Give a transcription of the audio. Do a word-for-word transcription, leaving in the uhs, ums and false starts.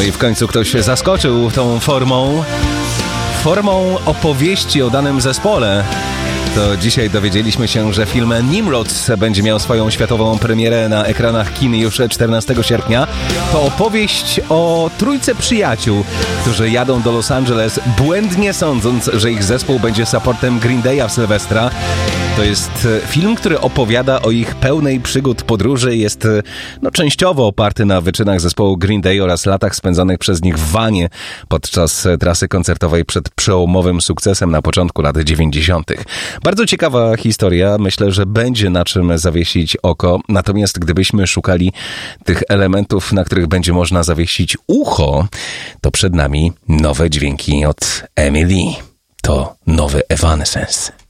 No i w końcu ktoś się zaskoczył tą formą, formą opowieści o danym zespole. To dzisiaj dowiedzieliśmy się, że film Nimrod będzie miał swoją światową premierę na ekranach kin już czternastego sierpnia. To opowieść o trójce przyjaciół, którzy jadą do Los Angeles, błędnie sądząc, że ich zespół będzie supportem Green Day'a w Sylwestra. To jest film, który opowiada o ich pełnej przygód podróży. Jest no, częściowo oparty na wyczynach zespołu Green Day oraz latach spędzonych przez nich w vanie podczas trasy koncertowej przed przełomowym sukcesem na początku lat dziewięćdziesiątych. Bardzo ciekawa historia. Myślę, że będzie na czym zawiesić oko. Natomiast gdybyśmy szukali tych elementów, na których będzie można zawiesić ucho, to przed nami nowe dźwięki od Emily. To nowy Evanescence.